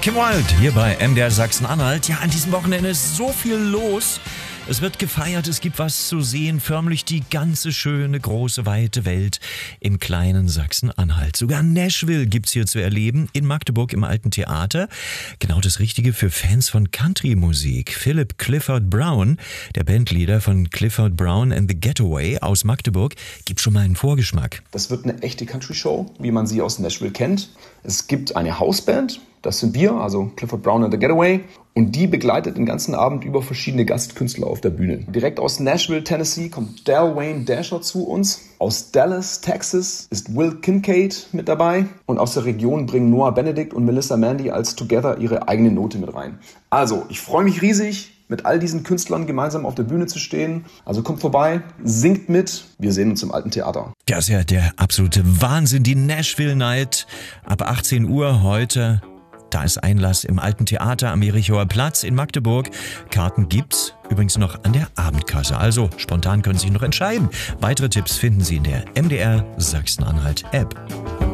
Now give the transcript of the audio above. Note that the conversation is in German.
Kim Wilde hier bei MDR Sachsen-Anhalt. Ja, an diesem Wochenende ist so viel los. Es wird gefeiert, es gibt was zu sehen, förmlich die ganze schöne, große, weite Welt im kleinen Sachsen-Anhalt. Sogar Nashville gibt's hier zu erleben, in Magdeburg im Alten Theater. Genau das Richtige für Fans von Country-Musik. Philip Clifford Brown, der Bandleader von Clifford Brown and the Getaway aus Magdeburg, gibt schon mal einen Vorgeschmack. Das wird eine echte Country-Show, wie man sie aus Nashville kennt. Es gibt eine Hausband, das sind wir, also Clifford Brown and the Getaway. Und die begleitet den ganzen Abend über verschiedene Gastkünstler auf der Bühne. Direkt aus Nashville, Tennessee kommt Wayne Dasher zu uns. Aus Dallas, Texas ist Will Kincaid mit dabei. Und aus der Region bringen Noah Benedict und Melissa Mandy als Together ihre eigene Note mit rein. Also, ich freue mich riesig, mit all diesen Künstlern gemeinsam auf der Bühne zu stehen. Also kommt vorbei, singt mit. Wir sehen uns im Alten Theater. Das ist ja der absolute Wahnsinn, die Nashville Night ab 18 Uhr heute. Da ist Einlass im Alten Theater am Erichower Platz in Magdeburg. Karten gibt's übrigens noch an der Abendkasse. Also spontan können Sie sich noch entscheiden. Weitere Tipps finden Sie in der MDR Sachsen-Anhalt App.